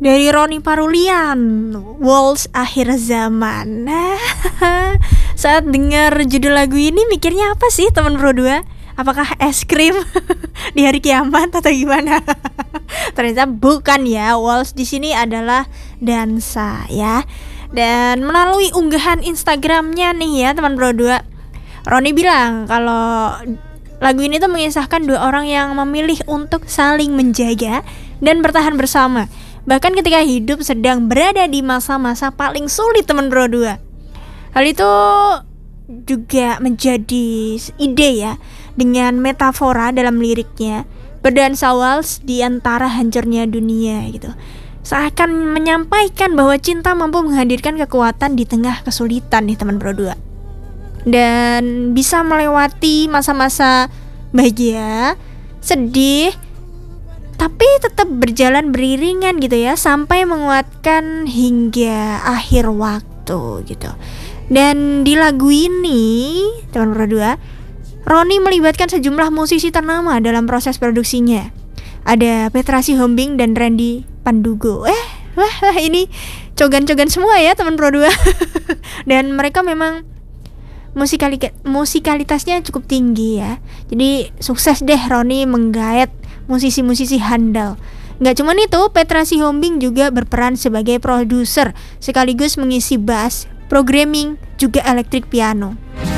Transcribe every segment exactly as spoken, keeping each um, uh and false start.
Dari Roni Parulian, Walls Akhir Zaman. Nah, saat dengar judul lagu ini mikirnya apa sih teman Pro dua? Apakah es krim di hari kiamat atau gimana? Ternyata bukan ya. Waltz di sini adalah dansa ya. Dan melalui unggahan Instagramnya nih ya teman Pro dua, Roni bilang kalau lagu ini tuh mengisahkan dua orang yang memilih untuk saling menjaga dan bertahan bersama, bahkan ketika hidup sedang berada di masa-masa paling sulit teman Pro dua. Hal itu juga menjadi ide ya, dengan metafora dalam liriknya berdansa waltz di antara hancurnya dunia gitu. Seakan menyampaikan bahwa cinta mampu menghadirkan kekuatan di tengah kesulitan nih teman Pro dua. Dan bisa melewati masa-masa bahagia, sedih, tapi tetap berjalan beriringan gitu ya, sampai menguatkan hingga akhir waktu gitu. Dan di lagu ini teman Pro dua, Roni melibatkan sejumlah musisi ternama dalam proses produksinya. Ada Petra Sihombing dan Randy Pandugo. Eh, wah, wah ini cogan-cogan semua ya teman Pro dua. Dan mereka memang musikali- musikalitasnya cukup tinggi ya. Jadi sukses deh Roni menggaet musisi-musisi handal. Gak cuman itu, Petra Sihombing juga berperan sebagai produser sekaligus mengisi bass, programming, juga elektrik piano.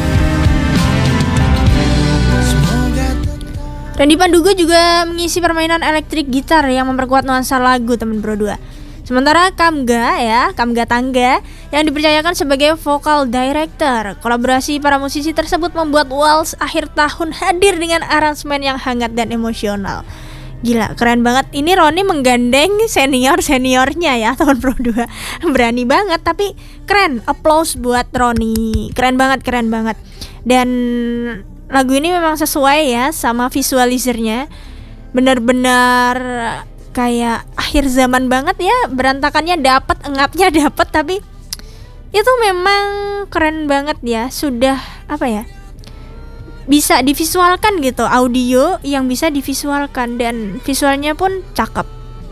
Randy Pandugo juga mengisi permainan elektrik gitar yang memperkuat nuansa lagu teman Pro dua. Sementara Kamga ya, Kamga Tangga yang dipercayakan sebagai vocal director. Kolaborasi para musisi tersebut membuat Waltz Akhir Tahun hadir dengan aransemen yang hangat dan emosional. Gila, keren banget. Ini Roni menggandeng senior-seniornya ya teman Pro dua. Berani banget, tapi keren. Applause buat Roni. Keren banget, keren banget. Dan lagu ini memang sesuai ya sama visualisernya. Benar-benar kayak akhir zaman banget ya. Berantakannya dapat, engapnya dapat, tapi itu memang keren banget ya. Sudah apa ya, bisa divisualkan gitu, audio yang bisa divisualkan dan visualnya pun cakep.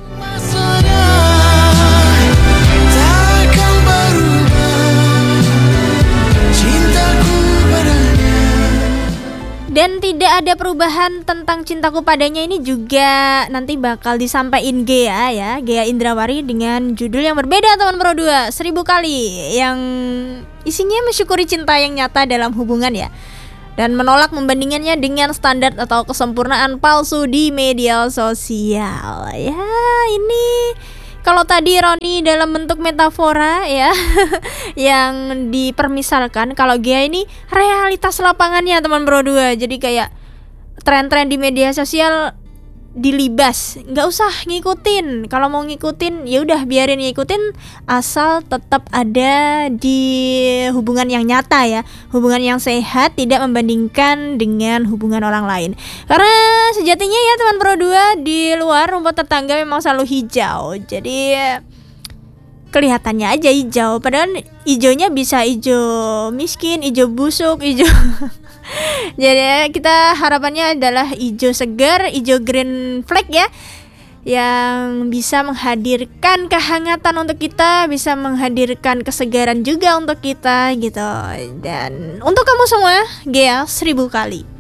Dan tidak ada perubahan tentang cintaku padanya ini juga nanti bakal disampaikan Gea ya, Gea Indrawari dengan judul yang berbeda teman Pro dua, Seribu Kali, yang isinya mensyukuri cinta yang nyata dalam hubungan ya, dan menolak membandingannya dengan standar atau kesempurnaan palsu di media sosial. Ya, ini kalau tadi Roni dalam bentuk metafora ya yang dipermisalkan, kalau Gea ini realitas lapangannya teman Pro dua. Jadi kayak tren-tren di media sosial dilibas, nggak usah ngikutin. Kalau mau ngikutin ya udah biarin ngikutin, asal tetap ada di hubungan yang nyata ya, hubungan yang sehat, tidak membandingkan dengan hubungan orang lain. Karena sejatinya ya teman Pro dua, di luar rumput tetangga memang selalu hijau. Jadi kelihatannya aja hijau, padahal hijaunya bisa hijau miskin, hijau busuk, hijau jadi kita harapannya adalah hijau segar, hijau green flag ya, yang bisa menghadirkan kehangatan untuk kita, bisa menghadirkan kesegaran juga untuk kita gitu. Dan untuk kamu semua, Gea seribu kali.